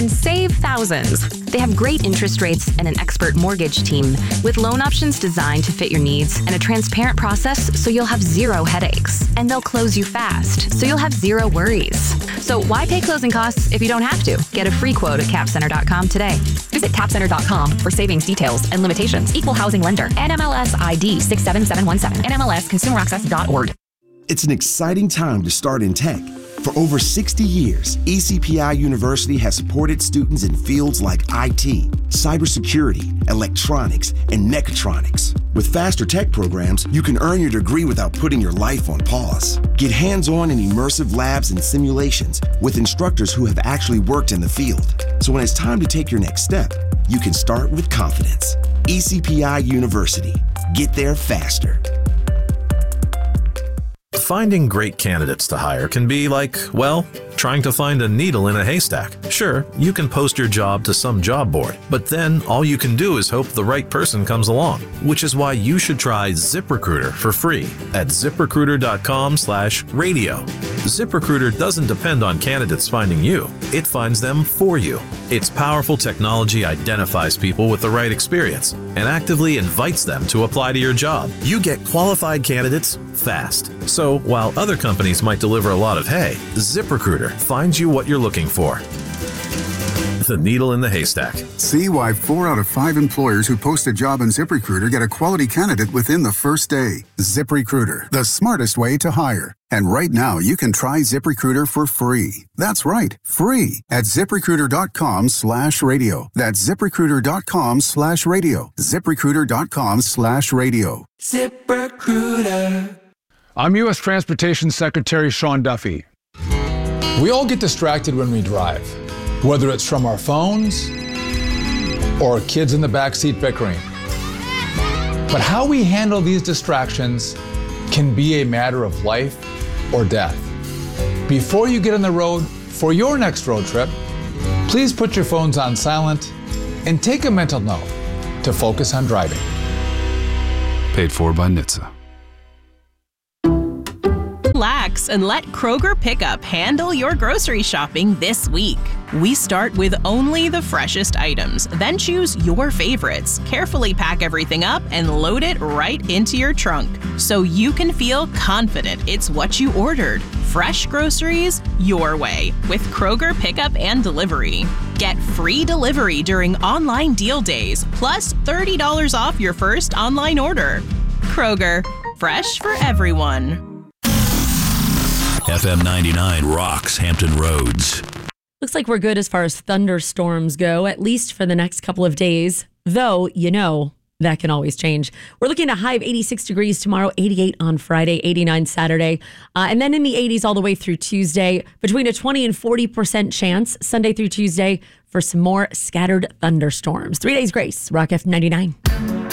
and save thousands. They have great interest rates and an expert mortgage team with loan options designed to fit your needs and a transparent process so you'll have zero headaches. And they'll close you fast so you'll have zero worries. So why pay closing costs if you don't have to? Get a free quote at capcenter.com today. Visit capcenter.com for savings details and limitations. Equal housing lender. NMLS ID 67717. NMLSconsumeraccess.org. It's an exciting time to start in tech. For over 60 years, ECPI University has supported students in fields like IT, cybersecurity, electronics, and mechatronics. With faster tech programs, you can earn your degree without putting your life on pause. Get hands-on in immersive labs and simulations with instructors who have actually worked in the field. So when it's time to take your next step, you can start with confidence. ECPI University. Get there faster. Finding great candidates to hire can be like, well, trying to find a needle in a haystack. Sure, you can post your job to some job board, but then all you can do is hope the right person comes along, which is why you should try ZipRecruiter for free at ZipRecruiter.com/radio. ZipRecruiter doesn't depend on candidates finding you. It finds them for you. Its powerful technology identifies people with the right experience and actively invites them to apply to your job. You get qualified candidates fast. So while other companies might deliver a lot of hay, ZipRecruiter finds you what you're looking for. The needle in the haystack. See why 4 out of 5 employers who post a job in ZipRecruiter get a quality candidate within the first day. ZipRecruiter, the smartest way to hire. And right now, you can try ZipRecruiter for free. That's right, free at ZipRecruiter.com/radio. That's ZipRecruiter.com/radio. ZipRecruiter.com/radio. ZipRecruiter. I'm U.S. Transportation Secretary Sean Duffy. We all get distracted when we drive, whether it's from our phones or kids in the backseat bickering. But how we handle these distractions can be a matter of life or death. Before you get on the road for your next road trip, please put your phones on silent and take a mental note to focus on driving. Paid for by NHTSA. Relax and let Kroger Pickup handle your grocery shopping this week. We start with only the freshest items, then choose your favorites, carefully pack everything up, and load it right into your trunk so you can feel confident it's what you ordered. Fresh groceries your way with Kroger Pickup and Delivery. Get free delivery during online deal days, plus $30 off your first online order. Kroger, fresh for everyone. FM 99 rocks Hampton Roads. Looks like we're good as far as thunderstorms go, at least for the next couple of days. Though, that can always change. We're looking at a high of 86 degrees tomorrow, 88 on Friday, 89 Saturday. And then in the 80s all the way through Tuesday, between a 20 and 40% chance Sunday through Tuesday for some more scattered thunderstorms. 3 days grace, Rock FM 99.